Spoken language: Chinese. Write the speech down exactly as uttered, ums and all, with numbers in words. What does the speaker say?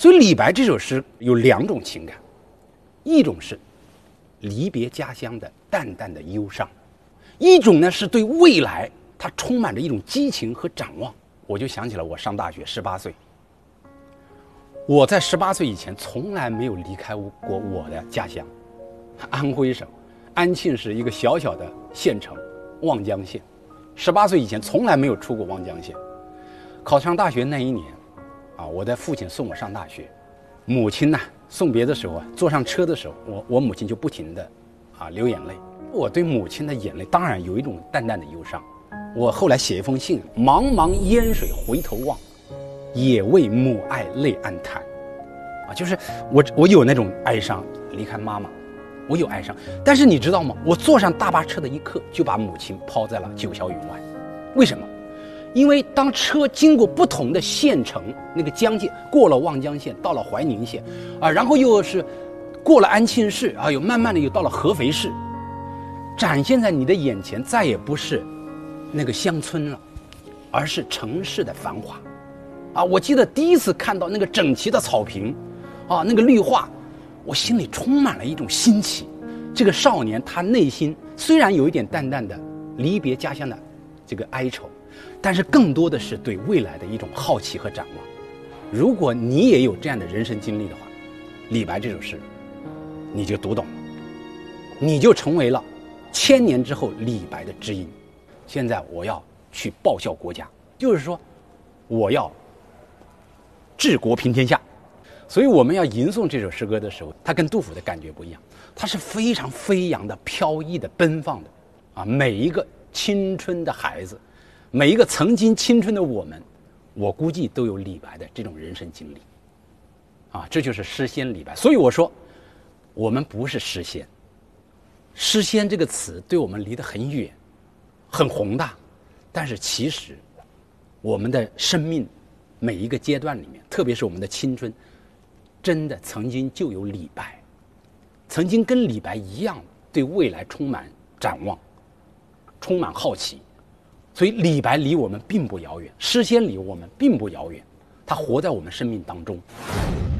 所以李白这首诗有两种情感，一种是离别家乡的淡淡的忧伤，一种呢是对未来它充满着一种激情和展望。我就想起了我上大学十八岁，我在十八岁以前从来没有离开过我的家乡，安徽省安庆市一个小小的县城望江县。十八岁以前从来没有出过望江县。考上大学那一年啊，我的父亲送我上大学，母亲呢送别的时候啊，坐上车的时候，我我母亲就不停的啊流眼泪。我对母亲的眼泪当然有一种淡淡的忧伤。我后来写一封信，茫茫烟水回头望，也为母爱泪暗弹。啊，就是我我有那种哀伤，离开妈妈，我有哀伤。但是你知道吗？我坐上大巴车的一刻，就把母亲抛在了九霄云外。为什么？因为当车经过不同的县城那个疆界，过了望江县，到了怀宁县，啊，然后又是过了安庆市，啊，又慢慢的又到了合肥市，展现在你的眼前，再也不是那个乡村了，而是城市的繁华。啊，我记得第一次看到那个整齐的草坪，啊，那个绿化，我心里充满了一种新奇。这个少年他内心虽然有一点淡淡的离别家乡的这个哀愁，但是更多的是对未来的一种好奇和展望。如果你也有这样的人生经历的话，李白这首诗你就读懂了，你就成为了千年之后李白的知音。现在我要去报效国家，就是说我要治国平天下。所以我们要吟诵这首诗歌的时候，它跟杜甫的感觉不一样，它是非常飞扬的、飘逸的、奔放的啊！每一个青春的孩子，每一个曾经青春的我们，我估计都有李白的这种人生经历啊！这就是诗仙李白。所以我说我们不是诗仙，诗仙这个词对我们离得很远，很宏大，但是其实我们的生命每一个阶段里面，特别是我们的青春，真的曾经就有李白，曾经跟李白一样对未来充满展望，充满好奇。所以李白离我们并不遥远，诗仙离我们并不遥远，他活在我们生命当中。